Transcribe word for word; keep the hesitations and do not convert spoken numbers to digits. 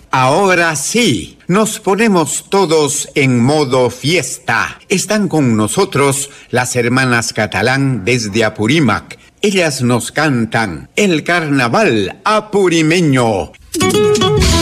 Ahora sí, nos ponemos todos en modo fiesta. Están con nosotros las hermanas Catalán desde Apurímac. Ellas nos cantan el carnaval apurimeño.